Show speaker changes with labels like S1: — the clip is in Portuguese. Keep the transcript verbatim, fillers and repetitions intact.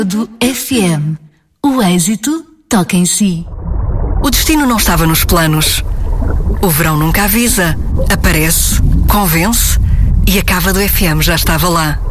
S1: Do F M. O êxito toca em si.
S2: O destino não estava nos planos. O verão nunca avisa. Aparece, convence e a cava do F M já estava lá.